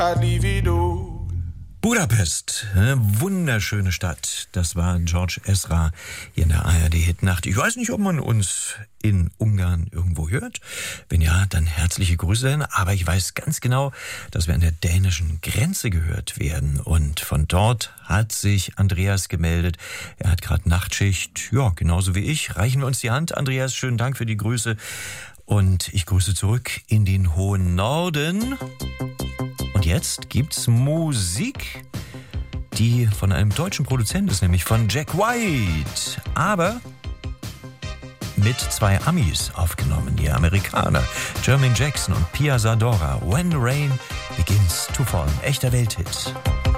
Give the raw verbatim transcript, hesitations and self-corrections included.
I'd leave it all. Budapest, äh, wunderschöne Stadt. Das war George Ezra hier in der A R D-Hitnacht. Ich weiß nicht, ob man uns in Ungarn irgendwo hört. Wenn ja, dann herzliche Grüße. Aber ich weiß ganz genau, dass wir an der dänischen Grenze gehört werden. Und von dort hat sich Andreas gemeldet. Er hat gerade Nachtschicht. Ja, genauso wie ich. Reichen wir uns die Hand. Andreas, schönen Dank für die Grüße. Und ich grüße zurück in den hohen Norden. Und jetzt gibt's Musik, die von einem deutschen Produzenten ist, nämlich von Jack White. Aber mit zwei Amis aufgenommen, die Amerikaner, Jermaine Jackson und Pia Zadora. When Rain Begins to Fall. Echter Welthit.